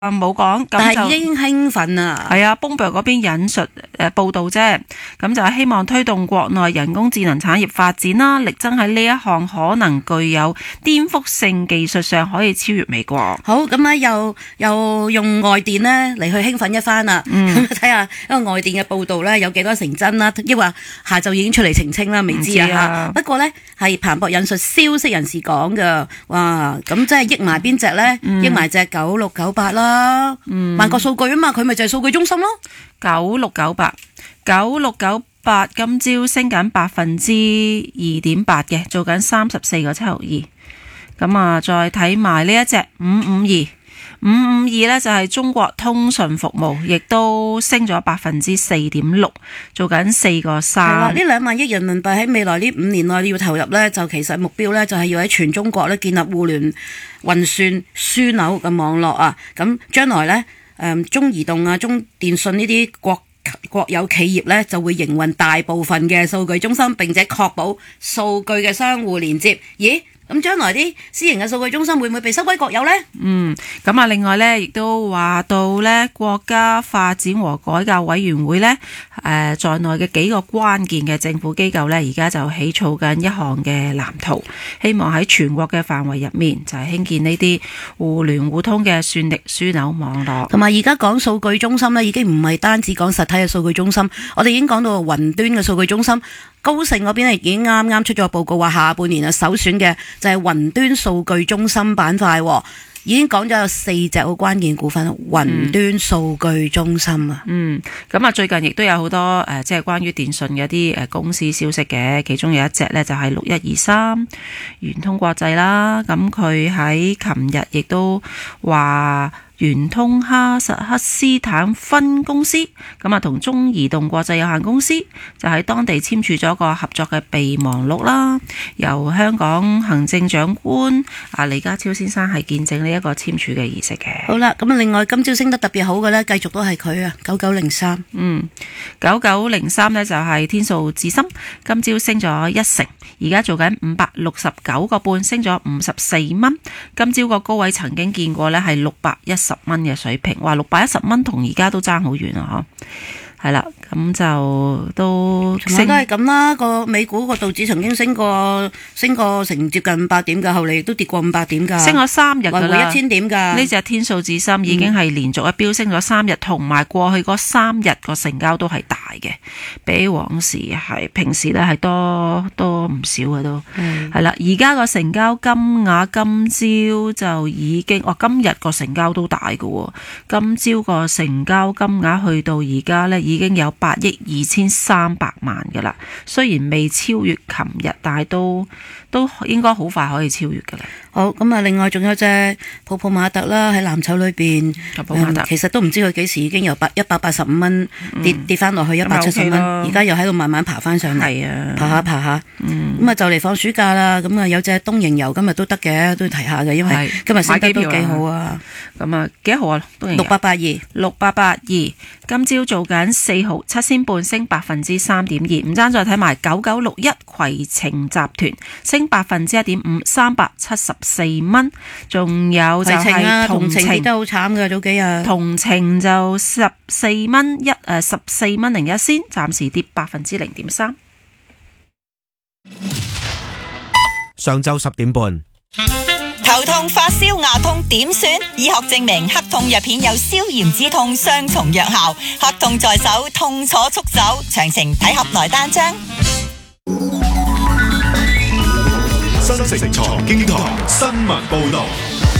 冇講， 但咁就係已經興奮啦。 係啊，Bloomberg嗰邊引述報道啫，咁就係希望推動國內人工智能產業發展啦，力爭喺呢一項可能具有顛覆性技術上可以超越美國。 好，咁咧又用外電咧嚟去興奮一番啦。咁睇下因為外電嘅報道咧有幾多成真啦，抑或下晝已經出嚟澄清啦，未知啊嚇。不過咧係彭博引述消息人士講㗎，哇！咁即係益埋邊隻咧？益埋隻9698啦。萬國數據啊嘛，佢咪就係數據中心咯。 9698今朝升緊2.8%嘅，做緊34個7毫2。咁啊，再睇埋呢一隻552咧，就係中國通訊服務，亦都升咗4.6%，做緊4個3。係啦， 呢2萬億人民幣喺未來呢5年內要投入咧，就其實目標咧就係要喺全中國咧建立互聯運算樞紐嘅網絡啊。咁將來咧，中移動啊、中電信呢啲國有企業咧就會營運大部分嘅數據中心，並且確保數據嘅相互連接。咦？咁將來啲私營嘅數據中心會唔會被收歸國有呢？ 咁啊，另外咧，亦都話到咧，國家發展和改革委員會咧，在內嘅幾個關鍵嘅政府機構咧，而家就起草緊一項嘅藍圖，希望喺全國嘅範圍入面，就係興建呢啲互聯互通嘅算力樞紐網絡。 同埋而家講數據中心咧，已經唔係單止講實體嘅數據中心，我哋已經講到雲端嘅數據中心。高盛嗰邊咧已經啱啱出咗個報告，話下半年首選嘅就係雲端數據中心板塊，已經講咗有4隻好關鍵股份，雲端數據中心啊。 咁啊，最近亦都有好多即係關於電信嘅一啲公司消息嘅，其中有一隻呢，就係6123圓通國際啦，咁佢喺琴日亦都話圓通哈薩克斯坦分公司咁啊，同中移動國際有限公司就喺當地簽署咗個合作嘅備忘錄啦。由香港行政長官李家超先生係見證呢一個簽署嘅儀式嘅。 好啦，咁啊，另外今朝升得特別好嘅呢，繼續都係佢啊，9903。 9903呢就係天數智深，今朝升咗1成，而家做緊569個半，升咗54蚊。今朝個高位曾經見過呢係610蚊嘅水平，話610蚊同而家都爭好遠啊！嗬，係啦，咁就都升都係咁啦。個美股個道指曾經升過成接近500點㗎，後嚟亦都跌過500點㗎， 升咗3日㗎啦， 回1000點㗎。 呢隻天數智深已經係連續一飆升咗3日，同埋過去嗰3日個成交都係大嘅，比往時係平時咧係多唔少嘅都係啦。而家個成交金額今朝就已經今日個成交都大嘅喎，今朝個成交金額去到而家咧已經有8億2300萬嘅啦。雖然未超越琴日，但係都應該好快可以超越嘅啦。 好，咁啊，另外仲有隻泡泡瑪特啦，喺藍籌裏邊，其實都唔知佢幾時已經由185蚊跌翻落去170蚊，而家又喺度慢慢爬翻上嚟，爬下。咁啊就嚟放暑假啦，咁啊有隻東瀛遊今日都得嘅，都要提下嘅，因為今日升得都幾好啊。 咁啊幾號啊？東瀛遊6882，今朝做緊4毫7仙半，升3.2%。唔爭再睇埋9961攜程集團，升1.5%，374蚊。仲有就係同程跌得好慘㗎，早幾日。 同程就14蚊01仙，暫時跌0.3%。 上晝10點半。 頭痛、發燒、牙痛點算？醫學證明黑痛藥片有消炎止痛雙重藥效，黑痛在手，痛楚速走。詳情睇盒內單張。 新城財經台新聞報道。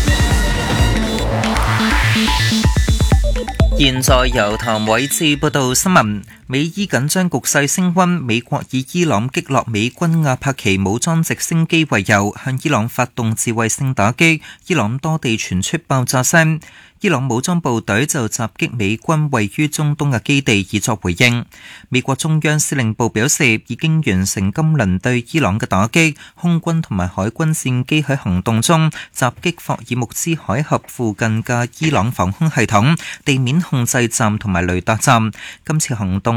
現在由譚偉志報道新聞。美伊緊張局勢升溫，美國以伊朗擊落美軍阿帕奇武裝直升機為由，向伊朗發動自衛性打擊。伊朗多地傳出爆炸聲。伊朗武裝部隊就襲擊美軍位於中東嘅基地以作回應。美國中央司令部表示，已經完成今輪對伊朗嘅打擊，空軍同埋海軍戰機喺行動中襲擊霍爾木茲海峽附近嘅伊朗防空系統、地面控制站同埋雷達站。今次行動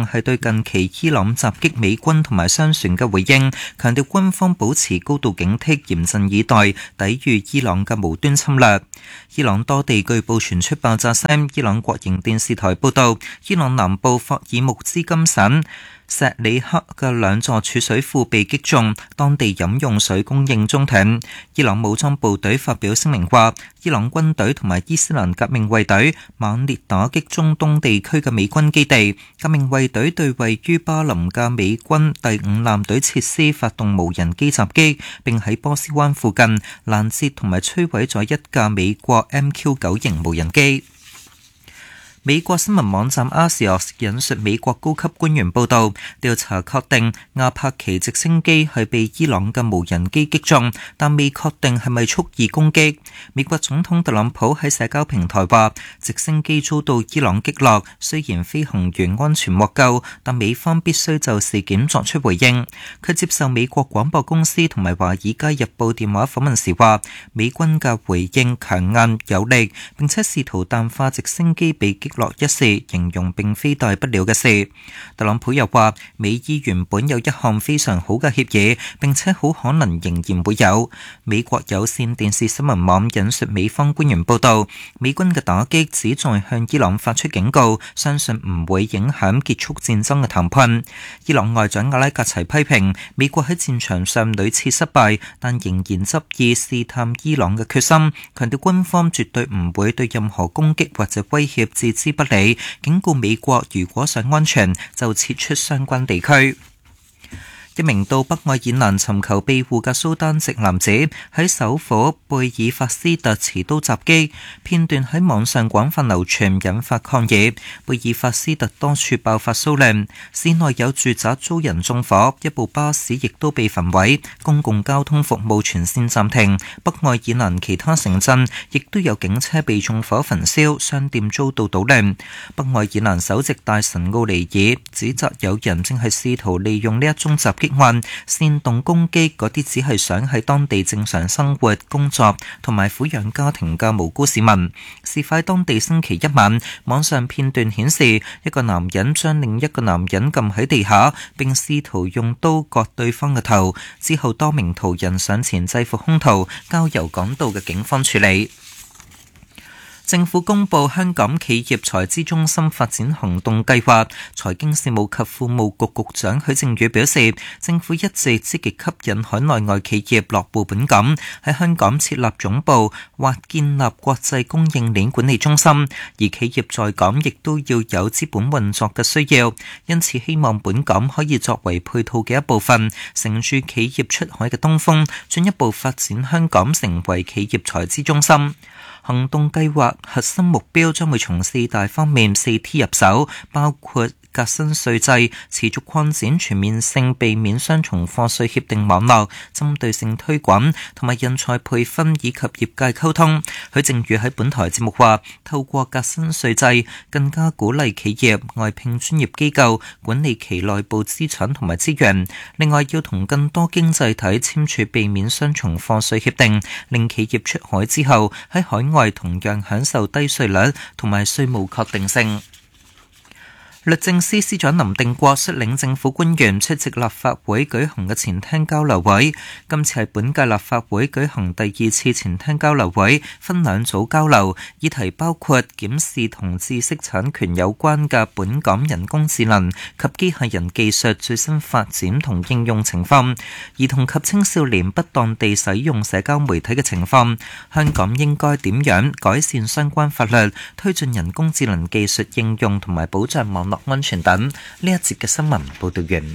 象係對近期伊朗襲擊美軍同埋商船嘅回應，強調軍方保持高度警惕，嚴陣以待，抵禦伊朗嘅無端侵略。伊朗多地據報傳出爆炸聲，伊朗國營電視台報道，伊朗南部霍爾木茲金省石里克嘅兩座儲水庫被擊中，當地飲用水供應中斷。伊朗武裝部隊發表聲明話，伊朗軍隊同埋伊斯蘭革命衛隊猛烈打擊中東地區嘅美軍基地。革命衛隊對位於巴林嘅美軍第5艦隊設施發動無人機襲擊，並喺波斯灣附近攔截同埋摧毀咗一架美國 MQ-9型無人機。美國新聞網站 Axios 引述美國高級官員報道，調查確定阿帕奇直升機係被伊朗嘅無人機擊中，但未確定係咪蓄意攻擊。美國總統特朗普喺社交平台話，直升機遭到伊朗擊落，雖然飛行員安全獲救，但美方必須就事件作出回應。佢接受美國廣播公司同埋華爾街日報電話訪問時話，美軍嘅回應強硬有力，並且試圖淡化直升機被擊落一事，形容並非大不了嘅事。特朗普又話，美伊原本有一項非常好嘅協議，並且好可能仍然會有。美國有線電視新聞網引述美方官員報道，美軍嘅打擊旨在向伊朗發出警告，相信唔會影響結束戰爭嘅談判。伊朗外長阿拉格齊批評美國喺戰場上屢次失敗，但仍然執意試探伊朗嘅決心，強調軍方絕對唔會對任何攻擊或者威脅置之不理，警告美國如果想安全，就撤出相關地區。一名到北愛爾蘭尋求庇護嘅蘇丹籍男子喺首府貝爾法斯特持刀襲擊，片段喺網上廣泛流傳，引發抗議。貝爾法斯特多處爆發騷亂，市內有住宅遭人縱火，一部巴士亦都被焚毀，公共交通服務全線暫停。北愛爾蘭其他城鎮亦都有警車被縱火焚燒，商店遭到搗亂。北愛爾蘭首席大臣奧尼爾指責有人正係試圖利用呢一宗襲擊案煽動攻擊嗰啲只係想喺當地正常生活、工作同埋撫養家庭嘅無辜市民。事發當地星期一晚，網上片段顯示一個男人將另一個男人撳喺地下，並試圖用刀割對方嘅頭，之後多名途人上前制服兇徒，交由趕到嘅警方處理。政府公布香港企業財資中心發展行動計劃，財經事務及庫務局局長許正宇表示，政府一直積極吸引海內外企業落戶本港，喺香港設立總部或建立國際供應鏈管理中心，而企業在港亦都要有資本運作嘅需要，因此希望本港可以作為配套嘅一部分，乘住企業出海嘅東風，進一步發展香港成為企業財資中心。行動計劃核心目標將會從4大方面4T 入手，包括革新稅制、持續擴展全面性避免雙重課稅協定網絡、針對性推廣同埋人才培訓以及業界溝通。許正宇喺本台節目話，透過革新稅制，更加鼓勵企業外聘專業機構管理其內部資產同埋資源。另外，要同更多經濟體簽署避免雙重課稅協定，令企業出海之後喺海外同樣享受低稅率同埋稅務確定性。律政司司長林定國率領政府官員出席立法會舉行嘅前廳交流會，今次係本屆立法會舉行第2次前廳交流會，分2組交流，議題包括檢視同知識產權有關嘅本港人工智能及機械人技術最新發展同應用情況，兒童及青少年不當地使用社交媒體嘅情況，香港應該點樣改善相關法律，推進人工智能技術應用同埋保障網絡安全等。呢一節嘅新聞報道完。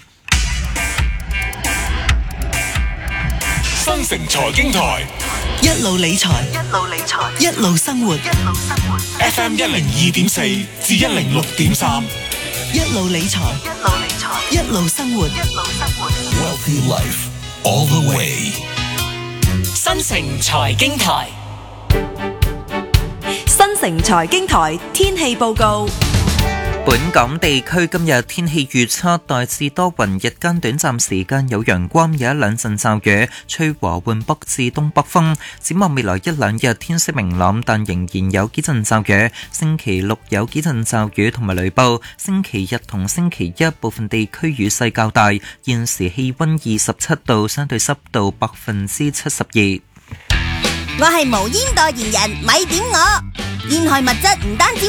新城財經台一路理財，一路生活。 FM 102.4至106.3， 一路理財，一路生活。 Wealthy Life all the way。 新城財經台，新城財經台天氣報告。 本港地區今日天氣預測大致多雲，日間短暫時間有陽光，有一兩陣驟雨，吹和緩北至東北風。展望未來一兩日天色明朗，但仍然有幾陣驟雨。星期六有幾陣驟雨同埋雷暴，星期日同星期一部分地區雨勢較大。現時氣溫27度，相對濕度72%。 我係無煙代言人，咪點我！煙害物質唔單止